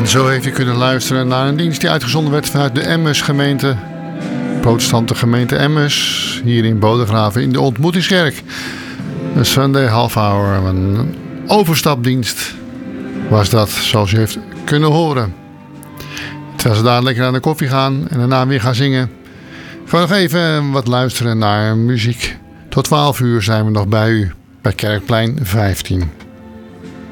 Zo heeft u kunnen luisteren naar een dienst die uitgezonden werd vanuit de Emmes-gemeente. Protestante gemeente Emmes, hier in Bodegraven in de Ontmoetingskerk. Een Sunday half hour, een overstapdienst was dat, zoals u heeft kunnen horen. Terwijl ze daar lekker aan de koffie gaan en daarna weer gaan zingen. Gewoon nog even wat luisteren naar muziek. Tot 12 uur zijn we nog bij u bij Kerkplein 15.